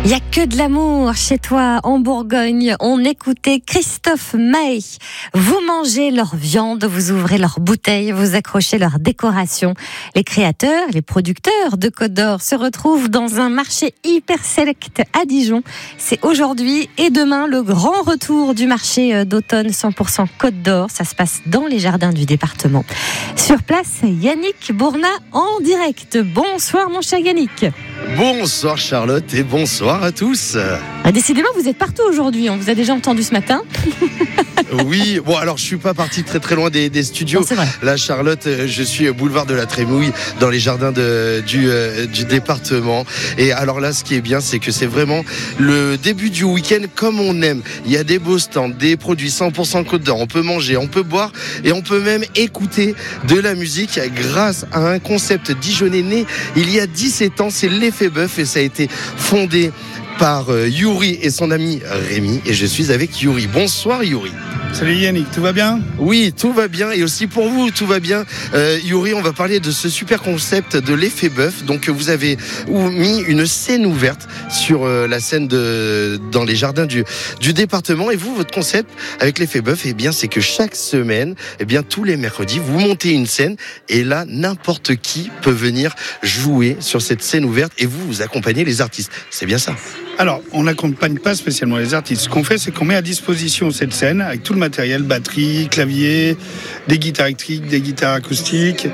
Il n'y a que de l'amour chez toi en Bourgogne. On écoutait Christophe Maé. Vous mangez leur viande, vous ouvrez leurs bouteilles, vous accrochez leurs décorations. Les créateurs, les producteurs de Côte d'Or se retrouvent dans un marché hyper select à Dijon. C'est aujourd'hui et demain le grand retour du marché d'automne 100% Côte d'Or. Ça se passe dans les jardins du département. Sur place, Yannick Bourna en direct. Bonsoir mon cher Yannick. Bonsoir Charlotte et bonsoir à tous. Décidément, vous êtes partout aujourd'hui. On vous a déjà entendu ce matin. Oui, bon alors je suis pas parti très loin des studios. Non, c'est vrai. Là Charlotte, je suis au boulevard de la Trémouille dans les jardins du département. Et alors là ce qui est bien c'est que c'est vraiment le début du week-end comme on aime. Il y a des beaux stands, des produits 100% Côte d'Or. On peut manger, on peut boire et on peut même écouter de la musique grâce à un concept dijonnais né il y a 17 ans. C'est l'effet bœuf et ça a été fondé par Yuri et son ami Rémi. Et je suis avec Yuri. Bonsoir Yuri. Salut Yannick, tout va bien ? Oui, tout va bien et aussi pour vous, tout va bien. Yuri, on va parler de ce super concept de l'effet bœuf. Donc vous avez mis une scène ouverte sur la scène dans les jardins du département. Et vous, votre concept avec l'effet bœuf, eh bien, c'est que chaque semaine, eh bien, tous les mercredis, vous montez une scène et là, n'importe qui peut venir jouer sur cette scène ouverte et vous accompagnez les artistes. C'est bien ça ? Alors, on n'accompagne pas spécialement les artistes. Ce qu'on fait, c'est qu'on met à disposition cette scène avec tout le matériel, batterie, clavier, des guitares électriques, des guitares acoustiques,